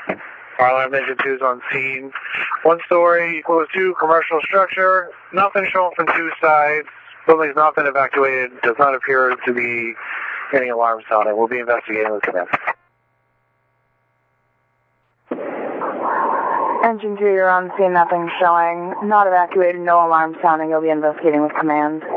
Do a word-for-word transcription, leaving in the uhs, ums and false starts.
Fire alarm engine two is on scene. One story equals two, commercial structure. Nothing shown from two sides. Building's not been evacuated. Does not appear to be any alarm sounding. We'll be investigating with command. Engine two, you're on scene. Nothing showing. Not evacuated. No alarm sounding. You'll be investigating with command.